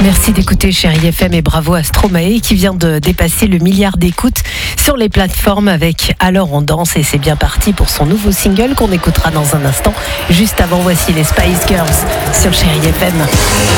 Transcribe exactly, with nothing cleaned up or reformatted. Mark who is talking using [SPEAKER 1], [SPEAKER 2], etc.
[SPEAKER 1] Merci d'écouter Chérie F M et bravo à Stromae qui vient de dépasser le milliard d'écoutes sur les plateformes avec Alors on danse, et c'est bien parti pour son nouveau single qu'on écoutera dans un instant. Juste avant, voici les Spice Girls sur Chérie F M.